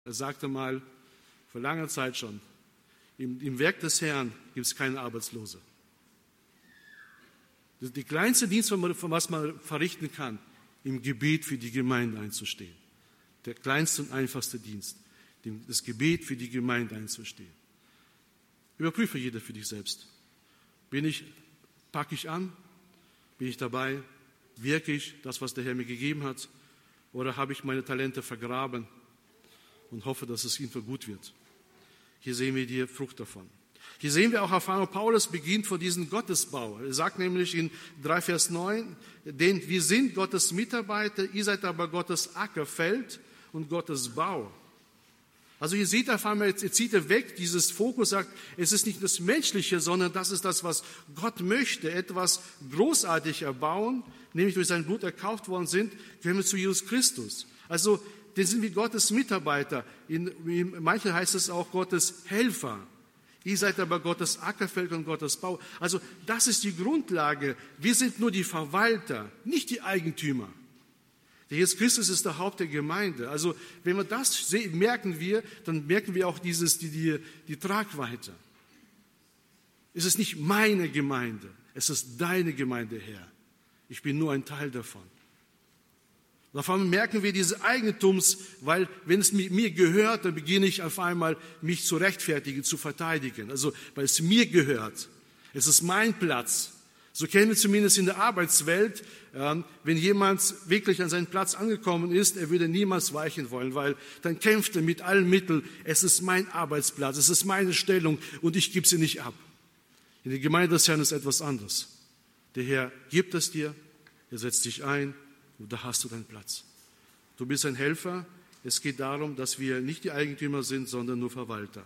Er sagte mal, vor langer Zeit schon, im Werk des Herrn gibt es keine Arbeitslose. Die kleinste Dienst, was man verrichten kann, im Gebet für die Gemeinde einzustehen. Der kleinste und einfachste Dienst, das Gebet für die Gemeinde einzustehen. Überprüfe jeder für dich selbst. Packe ich an? Bin ich dabei? Wirke ich das, was der Herr mir gegeben hat? Oder habe ich meine Talente vergraben und hoffe, dass es ihm für gut wird? Hier sehen wir die Frucht davon. Hier sehen wir auch Erfahrung, Paulus beginnt von diesem Gottesbau. Er sagt nämlich in 3 Vers 9, denn wir sind Gottes Mitarbeiter, ihr seid aber Gottes Ackerfeld und Gottes Bau. Also hier sieht er auf einmal, jetzt zieht er weg dieses Fokus, sagt, es ist nicht das Menschliche, sondern das ist das, was Gott möchte, etwas großartig erbauen, nämlich durch sein Blut erkauft worden sind, gehören wir zu Jesus Christus. Also, dann sind wir Gottes Mitarbeiter. In manchen heißt es auch Gottes Helfer. Ihr seid aber Gottes Ackerfeld und Gottes Bau. Also, das ist die Grundlage. Wir sind nur die Verwalter, nicht die Eigentümer. Der Jesus Christus ist der Haupt der Gemeinde. Also, wenn wir das sehen, dann merken wir auch die Tragweite. Es ist nicht meine Gemeinde, es ist deine Gemeinde, Herr. Ich bin nur ein Teil davon. Davon merken wir diese Eigentums, weil wenn es mir gehört, dann beginne ich auf einmal, mich zu rechtfertigen, zu verteidigen. Also, weil es mir gehört. Es ist mein Platz. So kennen wir zumindest in der Arbeitswelt, wenn jemand wirklich an seinen Platz angekommen ist, er würde niemals weichen wollen, weil dann kämpft er mit allen Mitteln, es ist mein Arbeitsplatz, es ist meine Stellung und ich gebe sie nicht ab. In der Gemeinde des Herrn ist etwas anderes. Der Herr gibt es dir, er setzt dich ein und da hast du deinen Platz. Du bist ein Helfer, es geht darum, dass wir nicht die Eigentümer sind, sondern nur Verwalter.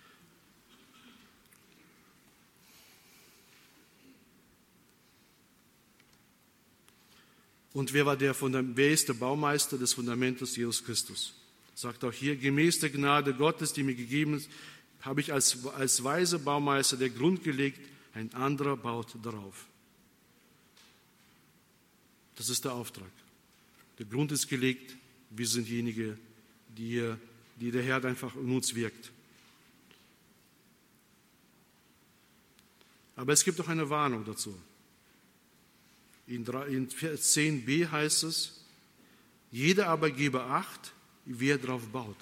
Und wer ist der Baumeister des Fundamentes? Jesus Christus. Sagt auch hier, gemäß der Gnade Gottes, die mir gegeben ist, habe ich als weise Baumeister der Grund gelegt, ein anderer baut darauf. Das ist der Auftrag. Der Grund ist gelegt, wir sind diejenigen, die der Herr einfach in uns wirkt. Aber es gibt auch eine Warnung dazu. In 10b heißt es, jeder aber gebe Acht, wie er drauf baut.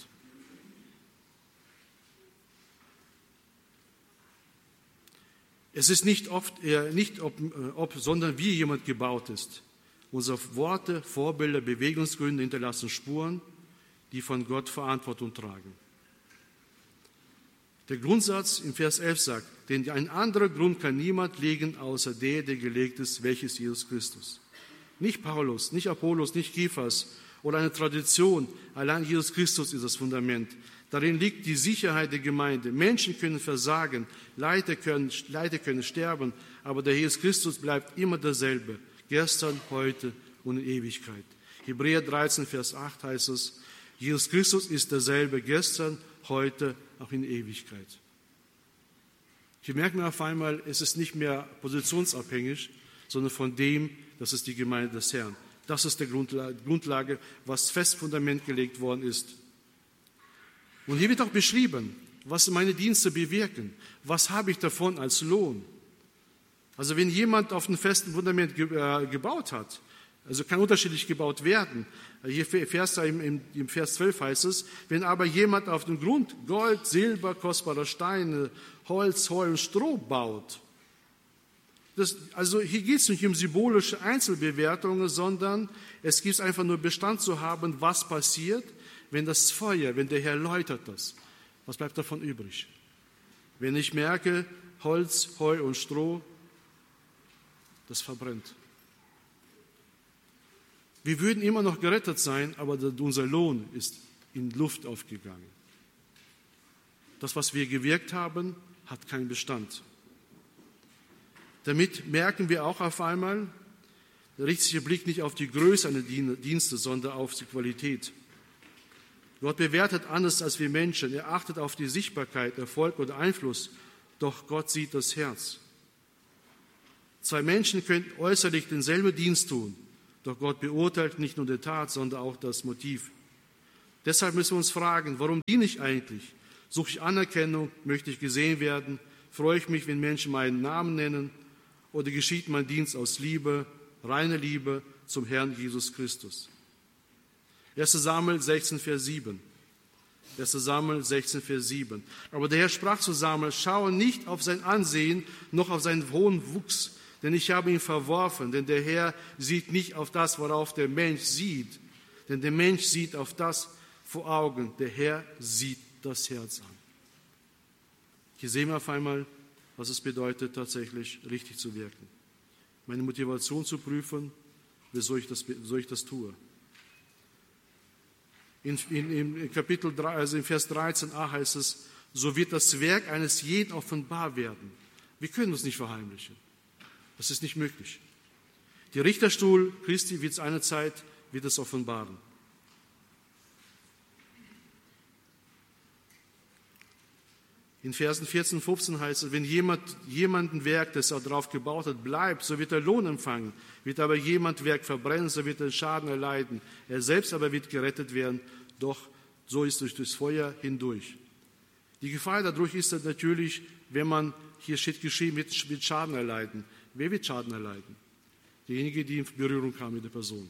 Es ist nicht ob, sondern wie jemand gebaut ist. Unsere Worte, Vorbilder, Bewegungsgründe hinterlassen Spuren, die von Gott Verantwortung tragen. Der Grundsatz im Vers 11 sagt, denn ein anderer Grund kann niemand legen, außer der gelegt ist, welches Jesus Christus. Nicht Paulus, nicht Apollos, nicht Kephas oder eine Tradition, allein Jesus Christus ist das Fundament. Darin liegt die Sicherheit der Gemeinde. Menschen können versagen, Leiter können sterben, aber der Jesus Christus bleibt immer derselbe, gestern, heute und in Ewigkeit. Hebräer 13, Vers 8 heißt es, Jesus Christus ist derselbe gestern, heute, auch in Ewigkeit. Hier merkt man auf einmal, es ist nicht mehr positionsabhängig, sondern von dem, das ist die Gemeinde des Herrn. Das ist die Grundlage, was fest Fundament gelegt worden ist. Und hier wird auch beschrieben, was meine Dienste bewirken. Was habe ich davon als Lohn? Also wenn jemand auf einem festen Fundament gebaut hat, also kann unterschiedlich gebaut werden. Hier im Vers 12 heißt es, wenn aber jemand auf dem Grund Gold, Silber, kostbare Steine, Holz, Heu und Stroh baut. Also hier geht es nicht um symbolische Einzelbewertungen, sondern es geht einfach nur Bestand zu haben, was passiert, wenn das Feuer, wenn der Herr läutert das. Was bleibt davon übrig? Wenn ich merke, Holz, Heu und Stroh, das verbrennt. Wir würden immer noch gerettet sein, aber unser Lohn ist in Luft aufgegangen. Das, was wir gewirkt haben, hat keinen Bestand. Damit merken wir auch auf einmal, der richtige Blick nicht auf die Größe einer Dienste, sondern auf die Qualität. Gott bewertet anders als wir Menschen. Er achtet auf die Sichtbarkeit, Erfolg oder Einfluss, doch Gott sieht das Herz. Zwei Menschen können äußerlich denselben Dienst tun, doch Gott beurteilt nicht nur die Tat, sondern auch das Motiv. Deshalb müssen wir uns fragen, warum diene ich eigentlich? Suche ich Anerkennung? Möchte ich gesehen werden? Freue ich mich, wenn Menschen meinen Namen nennen? Oder geschieht mein Dienst aus Liebe, reine Liebe zum Herrn Jesus Christus? 1. Samuel 16, Vers 7. 1. Samuel 16, Vers 7. Aber der Herr sprach zu Samuel, schaue nicht auf sein Ansehen, noch auf seinen hohen Wuchs, denn ich habe ihn verworfen. Denn der Herr sieht nicht auf das, worauf der Mensch sieht. Denn der Mensch sieht auf das vor Augen. Der Herr sieht das Herz an. Hier sehen wir auf einmal, was es bedeutet, tatsächlich richtig zu wirken. Meine Motivation zu prüfen, wieso ich das tue. In Kapitel 3, also in Vers 13a heißt es, so wird das Werk eines jeden offenbar werden. Wir können uns nicht verheimlichen. Das ist nicht möglich. Der Richterstuhl Christi wird es eine Zeit offenbaren. In Versen 14 und 15 heißt es, wenn jemanden Werk, das er darauf gebaut hat, bleibt, so wird er Lohn empfangen. Wird aber jemand Werk verbrennen, so wird er Schaden erleiden. Er selbst aber wird gerettet werden, doch so ist durch das Feuer hindurch. Die Gefahr dadurch ist natürlich, wenn man, hier steht geschrieben, wird Schaden erleiden. Wer wird Schaden erleiden? Derjenige, die in Berührung kam mit der Person.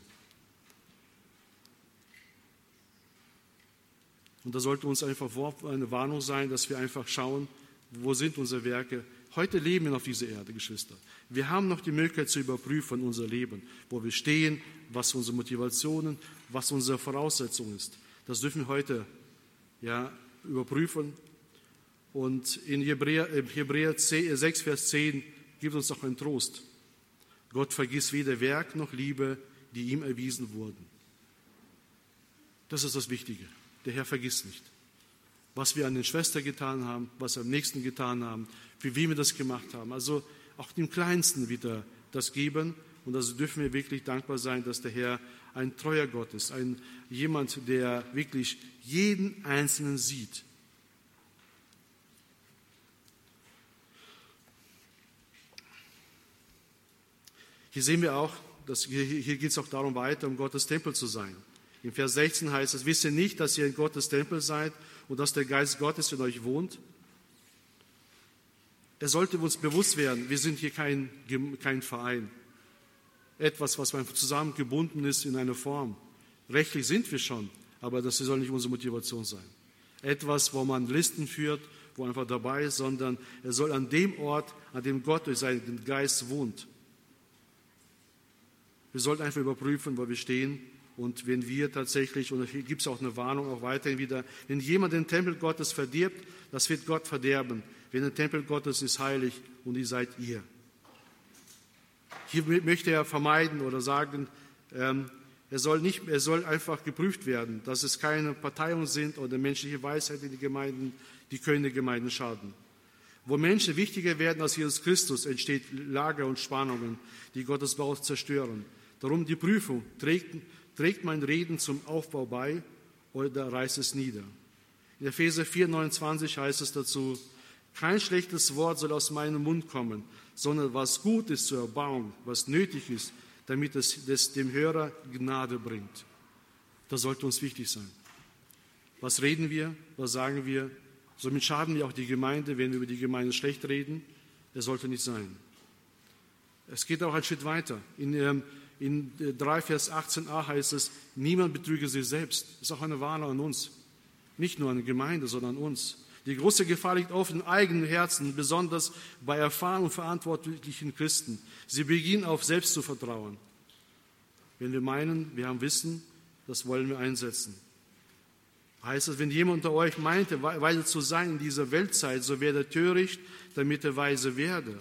Und da sollte uns einfach eine Warnung sein, dass wir einfach schauen, wo sind unsere Werke. Heute leben wir auf dieser Erde, Geschwister. Wir haben noch die Möglichkeit zu überprüfen unser Leben, wo wir stehen, was unsere Motivationen, was unsere Voraussetzung ist. Das dürfen wir heute überprüfen. Und in Hebräer 6, Vers 10 gibt uns auch einen Trost. Gott vergisst weder Werk noch Liebe, die ihm erwiesen wurden. Das ist das Wichtige. Der Herr vergisst nicht, was wir an den Schwestern getan haben, was wir am Nächsten getan haben, für wen wir das gemacht haben. Also auch dem Kleinsten wieder das geben. Und also dürfen wir wirklich dankbar sein, dass der Herr ein treuer Gott ist, jemand, der wirklich jeden Einzelnen sieht. Hier sehen wir auch, hier geht es auch darum weiter, um Gottes Tempel zu sein. In Vers 16 heißt es, wisst ihr nicht, dass ihr in Gottes Tempel seid und dass der Geist Gottes in euch wohnt? Es sollte uns bewusst werden, wir sind hier kein Verein. Etwas, was einfach zusammengebunden ist in einer Form. Rechtlich sind wir schon, aber das soll nicht unsere Motivation sein. Etwas, wo man Listen führt, wo einfach dabei ist, sondern er soll an dem Ort, an dem Gott durch seinen Geist wohnt. Wir sollten einfach überprüfen, wo wir stehen. Und wenn wir tatsächlich, und hier gibt es auch eine Warnung auch weiterhin wieder, wenn jemand den Tempel Gottes verdirbt, das wird Gott verderben. Denn der Tempel Gottes ist heilig und ihr seid ihr. Hier möchte er vermeiden oder sagen, er soll einfach geprüft werden, dass es keine Parteiungen sind oder menschliche Weisheit in den Gemeinden, die können den Gemeinden schaden. Wo Menschen wichtiger werden als Jesus Christus, entsteht Lager und Spannungen, die Gottes Bau zerstören. Darum die Prüfung, trägt mein Reden zum Aufbau bei oder reißt es nieder? In Epheser 4,29 heißt es dazu, kein schlechtes Wort soll aus meinem Mund kommen, sondern was gut ist zur Erbauung, was nötig ist, damit es dem Hörer Gnade bringt. Das sollte uns wichtig sein. Was reden wir? Was sagen wir? Somit schaden wir auch die Gemeinde, wenn wir über die Gemeinde schlecht reden. Das sollte nicht sein. Es geht auch einen Schritt weiter. In 3 Vers 18a heißt es, niemand betrüge sich selbst. Das ist auch eine Warnung an uns. Nicht nur an die Gemeinde, sondern an uns. Die große Gefahr liegt oft im eigenen Herzen, besonders bei erfahrenen und verantwortlichen Christen. Sie beginnen auf selbst zu vertrauen. Wenn wir meinen, wir haben Wissen, das wollen wir einsetzen. Heißt es, wenn jemand unter euch meinte, weise zu sein in dieser Weltzeit, so werde töricht, damit er weise werde.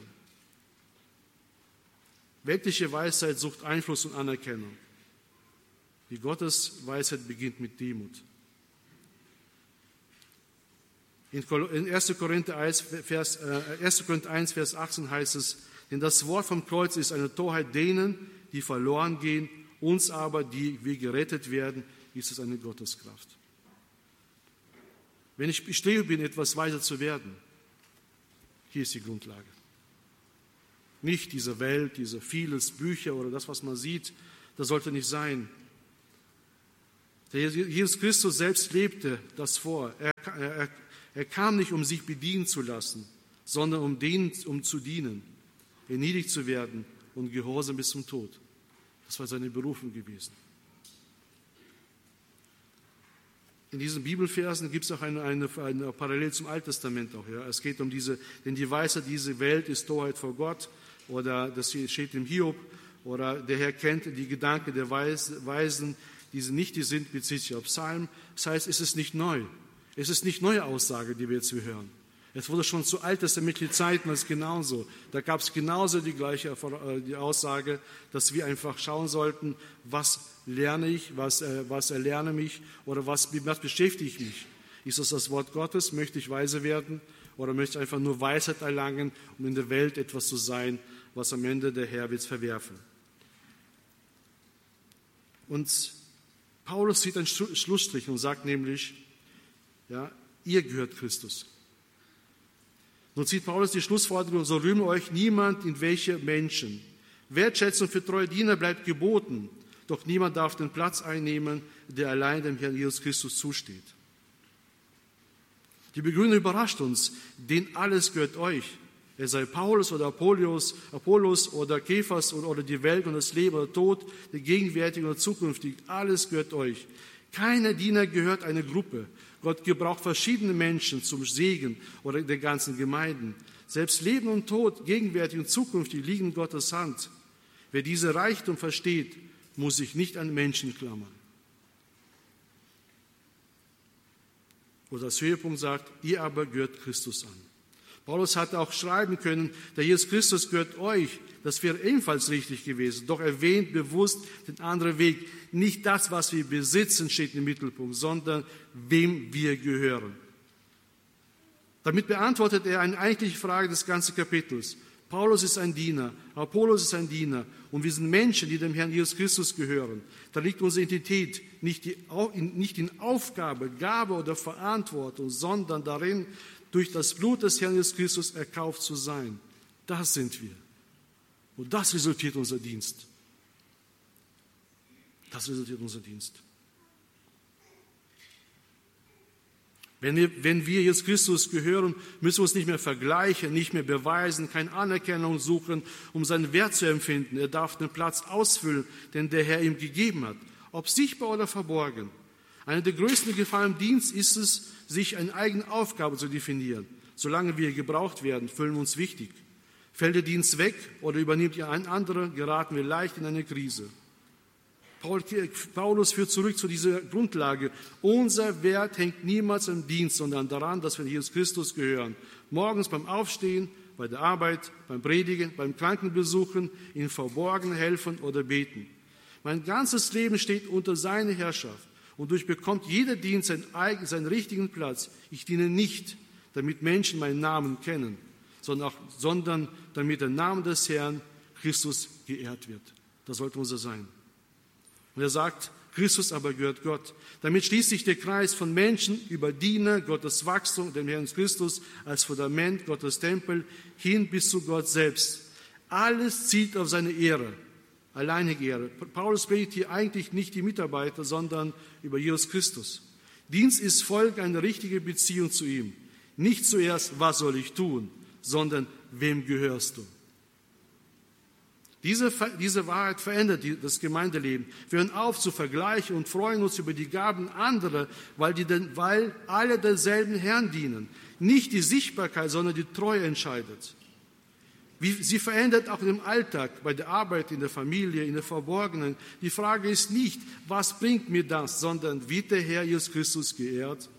Weltliche Weisheit sucht Einfluss und Anerkennung. Die Gottes Weisheit beginnt mit Demut. In 1. Korinther 1, Vers 18 heißt es, denn das Wort vom Kreuz ist eine Torheit denen, die verloren gehen, uns aber, die wir gerettet werden, ist es eine Gotteskraft. Wenn ich bestrebt bin, etwas weiser zu werden, hier ist die Grundlage. Nicht diese Welt, diese vieles Bücher oder das, was man sieht, das sollte nicht sein. Der Jesus Christus selbst lebte das vor. Er kam nicht, um sich bedienen zu lassen, sondern um zu dienen, erniedrigt zu werden und gehorsam bis zum Tod. Das war seine Berufung gewesen. In diesen Bibelversen gibt es auch eine Parallel zum Alten Testament auch. Ja. Es geht um denn die Weisheit dieser Welt ist Torheit vor Gott, oder das steht im Hiob, oder der Herr kennt die Gedanken der Weisen, die nicht die sind, bezieht sich auf Psalm. Das heißt, es ist nicht neu. Es ist nicht neue Aussage, die wir jetzt hören. Es wurde schon zu alttestamentlichen Zeiten als genauso. Da gab es genauso die Aussage, dass wir einfach schauen sollten, was lerne ich, was erlerne mich oder was beschäftigt mich. Ist das Wort Gottes? Möchte ich weise werden oder möchte ich einfach nur Weisheit erlangen, um in der Welt etwas zu sein, was am Ende der Herr wird verwerfen? Und Paulus zieht einen Schlussstrich und sagt nämlich, ja, ihr gehört Christus. Nun zieht Paulus die Schlussfolgerung, so rühme euch niemand in welche Menschen. Wertschätzung für treue Diener bleibt geboten, doch niemand darf den Platz einnehmen, der allein dem Herrn Jesus Christus zusteht. Die Begründung überrascht uns, denn alles gehört euch. Er sei Paulus oder Apollos oder Kephas oder die Welt und das Leben oder Tod, der gegenwärtige oder zukünftig, alles gehört euch. Keiner Diener gehört einer Gruppe. Gott gebraucht verschiedene Menschen zum Segen oder der ganzen Gemeinden. Selbst Leben und Tod, gegenwärtig und zukünftig, liegen in Gottes Hand. Wer diese Reichtum versteht, muss sich nicht an Menschen klammern. Oder das Höhepunkt sagt, ihr aber gehört Christus an. Paulus hatte auch schreiben können, der Jesus Christus gehört euch. Das wäre ebenfalls richtig gewesen. Doch erwähnt bewusst den anderen Weg. Nicht das, was wir besitzen, steht im Mittelpunkt, sondern wem wir gehören. Damit beantwortet er eine eigentliche Frage des ganzen Kapitels. Paulus ist ein Diener, Apollos ist ein Diener und wir sind Menschen, die dem Herrn Jesus Christus gehören. Da liegt unsere Identität nicht in Aufgabe, Gabe oder Verantwortung, sondern darin, durch das Blut des Herrn Jesus Christus erkauft zu sein. Das sind wir. Und das resultiert unser Dienst. Das resultiert unser Dienst. Wenn wir Jesus Christus gehören, müssen wir uns nicht mehr vergleichen, nicht mehr beweisen, keine Anerkennung suchen, um seinen Wert zu empfinden. Er darf den Platz ausfüllen, den der Herr ihm gegeben hat, ob sichtbar oder verborgen. Eine der größten Gefahren im Dienst ist es, sich eine eigene Aufgabe zu definieren. Solange wir gebraucht werden, fühlen wir uns wichtig. Fällt der Dienst weg oder übernimmt ihr ein anderer, geraten wir leicht in eine Krise. Paulus führt zurück zu dieser Grundlage. Unser Wert hängt niemals am Dienst, sondern daran, dass wir Jesus Christus gehören. Morgens beim Aufstehen, bei der Arbeit, beim Predigen, beim Krankenbesuchen, im Verborgenen helfen oder beten. Mein ganzes Leben steht unter seiner Herrschaft. Und durchbekommt jeder Dienst seinen richtigen Platz. Ich diene nicht, damit Menschen meinen Namen kennen, sondern damit der Name des Herrn Christus geehrt wird. Das sollte unser sein. Und er sagt, Christus aber gehört Gott. Damit schließt sich der Kreis von Menschen über Diener, Gottes Wachstum, dem Herrn Christus als Fundament, Gottes Tempel, hin bis zu Gott selbst. Alles zielt auf seine Ehre. Alleinige Ehre. Paulus predigt hier eigentlich nicht die Mitarbeiter, sondern über Jesus Christus. Dienst ist Folge einer richtigen Beziehung zu ihm. Nicht zuerst, was soll ich tun, sondern wem gehörst du? Diese Wahrheit verändert das Gemeindeleben. Wir hören auf zu vergleichen und freuen uns über die Gaben anderer, weil alle derselben Herrn dienen. Nicht die Sichtbarkeit, sondern die Treue entscheidet. Sie verändert auch im Alltag, bei der Arbeit, in der Familie, in der Verborgenen. Die Frage ist nicht, was bringt mir das, sondern wird der Herr Jesus Christus geehrt?